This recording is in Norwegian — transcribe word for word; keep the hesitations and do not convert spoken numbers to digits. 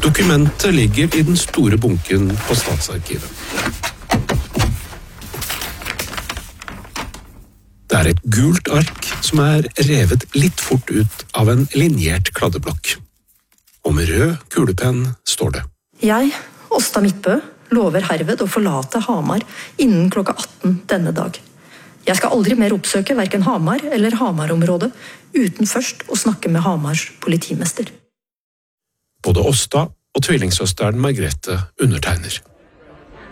Dokumentet ligger i den store bunken på Statsarkivet. Det er et gult ark som er revet litt fort ut av en linjert kladdeblokk. Og med rød kulepenn står det: Jeg, Åsta Midtbø, lover herved å forlate Hamar innen klokka atten denne dag. Jeg skal aldri mer oppsøke hverken Hamar eller Hamar-området uten først å snakke med Hamars politimester. Både Åsta og tvillingsøsteren Margrethe undertegner.